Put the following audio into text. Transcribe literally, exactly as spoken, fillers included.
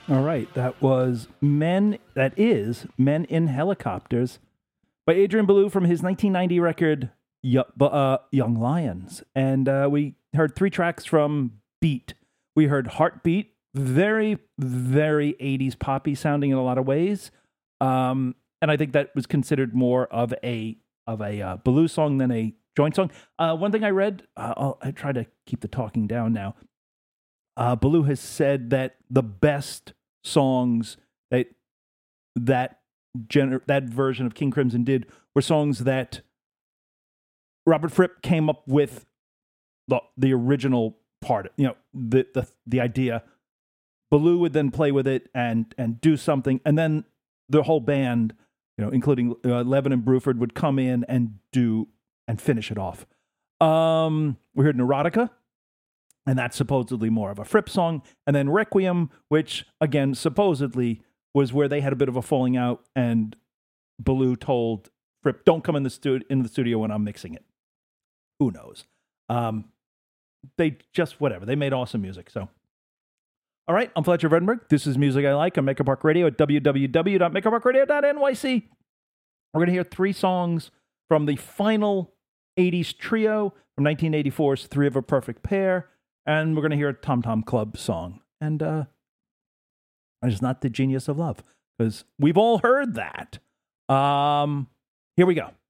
All right, that was Men, that is Men in Helicopters by Adrian Belew from his nineteen ninety record, Yo- uh, Young Lions. And uh, we heard three tracks from Beat. We heard Heartbeat, very, very eighties poppy sounding in a lot of ways. Um, and I think that was considered more of a of a uh, Belew song than a joint song. Uh, one thing I read, uh, I'll, I try to keep the talking down now. Uh, Belew has said that the best songs that that gener- that version of King Crimson did were songs that Robert Fripp came up with the the original part, you know, the the the idea. Belew would then play with it and and do something, and then the whole band, you know, including uh, Levin and Bruford, would come in and do and finish it off. Um, we heard Neurotica. And that's supposedly more of a Fripp song. And then Requiem, which, again, supposedly was where they had a bit of a falling out, and Belew told Fripp, don't come in the, stu- in the studio when I'm mixing it. Who knows? Um, they just, whatever. They made awesome music, so. All right, I'm Fletcher Vredenberg. This is Music I Like on Maker Park Radio at w w w dot maker park radio dot n y c. We're going to hear three songs from the final eighties trio from nineteen eighty-four's Three of a Perfect Pair. And we're going to hear a Tom Tom Club song. And uh, it's not The Genius of Love, because we've all heard that. Um, here we go.